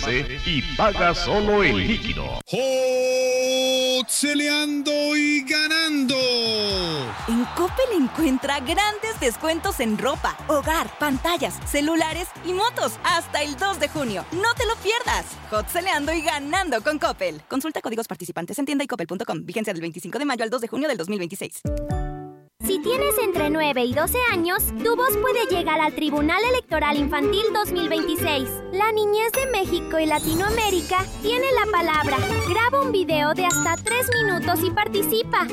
base y paga solo el líquido. ¡Celeando y ganando! En Coppel encuentra grandes descuentos en ropa, hogar, pantallas, celulares y motos hasta el 2 de junio. ¡No te lo pierdas! Celeando y ganando con Coppel. Consulta códigos participantes en tienda y coppel.com. Vigencia del 25 de mayo al 2 de junio del 2026. Si tienes entre 9 y 12 años, tu voz puede llegar al Tribunal Electoral Infantil 2026. La niñez de México y Latinoamérica tiene la palabra. Graba un video de hasta 3 minutos y participa.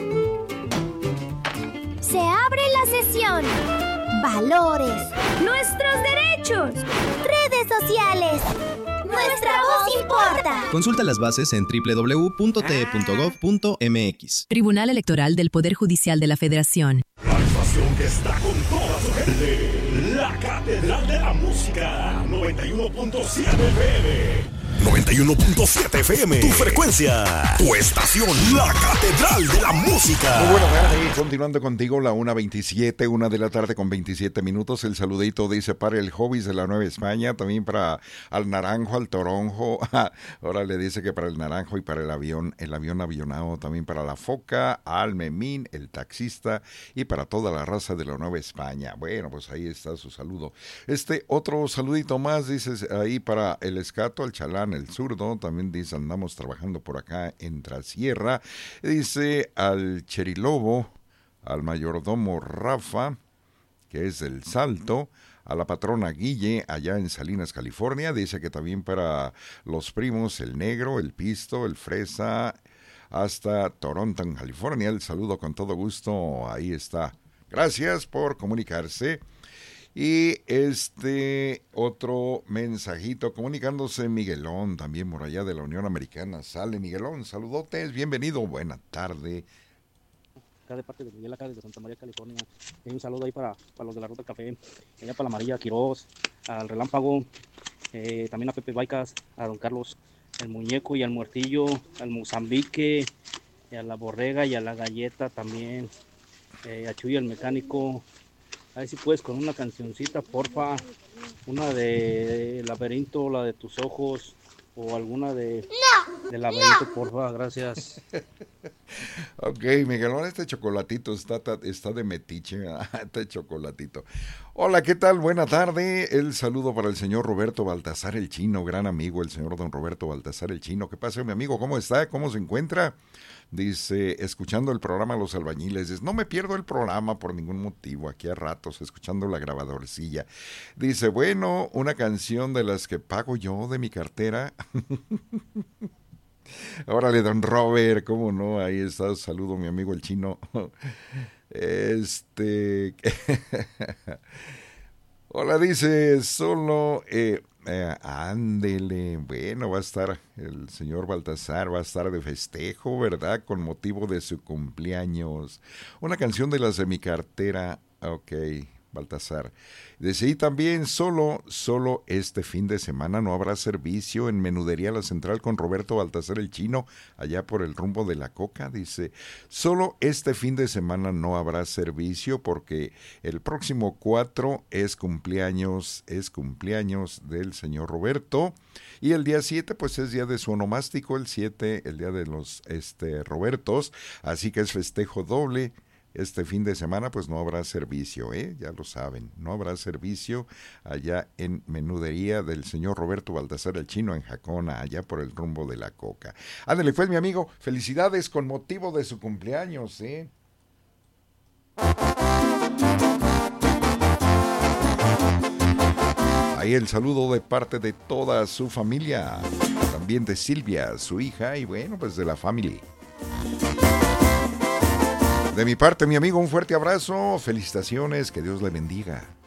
Se abre la sesión. Valores. Nuestros derechos. Redes sociales. Nuestra voz importa. Consulta las bases en www.te.gov.mx. Tribunal Electoral del Poder Judicial de la Federación. La estación que está con toda su gente. La Catedral de la Música. 91.7 FM. 91.7 FM. Tu frecuencia. Tu estación. La Catedral de la Música. Muy buenas tardes. Continuando contigo, la 1:27, 1 de la tarde con 27 minutos. El saludito dice para el Hobbies de la Nueva España. También para al Naranjo, al Toronjo. Ahora le dice que para el Naranjo y para el avión avionado. También para la Foca, al Memín, el taxista y para toda la raza de la Nueva España. Bueno, pues ahí está su saludo. Otro saludito más, dice ahí para el Escato, al Chalán, el Zurdo, también dice andamos trabajando por acá en Trasierra, dice al Cherilobo, al mayordomo Rafa, que es del Salto, a la patrona Guille, allá en Salinas, California, dice que también para los primos, el Negro, el Pisto, el Fresa, hasta Toronto, en California, el saludo con todo gusto, ahí está. Gracias por comunicarse. Y otro mensajito comunicándose Miguelón, también por allá de la Unión Americana. Sale Miguelón, saludotes, bienvenido, buena tarde. Acá de parte de Miguel, acá desde Santa María, California. Y un saludo ahí para los de la Ruta Café, allá para la María, Quirós, al Relámpago, también a Pepe Baicas, a don Carlos el Muñeco y al Muertillo, al Mozambique, y a la Borrega y a la Galleta también, a Chuy el Mecánico. A ver si puedes con una cancioncita, porfa, una de Laberinto, la de Tus Ojos, o alguna de Laberinto, porfa, gracias. Ok, Miguelón, chocolatito está de metiche, este chocolatito. Hola, ¿qué tal? Buena tarde, el saludo para el señor Roberto Baltasar el Chino, gran amigo, el señor don Roberto Baltasar el Chino. ¿Qué pasa, mi amigo? ¿Cómo está? ¿Cómo se encuentra? Dice, escuchando el programa Los Albañiles. Dice, no me pierdo el programa por ningún motivo, aquí a ratos, escuchando la grabadorcilla. Dice, bueno, una canción de las que pago yo de mi cartera. Órale, don Robert, ¿cómo no? Ahí está, saludo mi amigo el Chino. Hola, dice, solo... ándele, bueno, va a estar el señor Baltasar, va a estar de festejo, ¿verdad? Con motivo de su cumpleaños. Una canción de las de mi cartera, ok, Baltasar. Dice, y también solo este fin de semana no habrá servicio en Menudería La Central con Roberto Baltasar el Chino, allá por el rumbo de la Coca. Dice, solo este fin de semana no habrá servicio porque el próximo 4 es cumpleaños del señor Roberto, y el día 7 pues es día de su onomástico, el 7, el día de los Robertos, así que es festejo doble. Este fin de semana pues no habrá servicio, ya lo saben, no habrá servicio allá en Menudería del señor Roberto Baltasar el Chino en Jacona, allá por el rumbo de la Coca. Ándale pues, mi amigo, felicidades con motivo de su cumpleaños, Ahí el saludo de parte de toda su familia, también de Silvia, su hija, y bueno, pues de la familia. De mi parte, mi amigo, un fuerte abrazo, felicitaciones, que Dios le bendiga.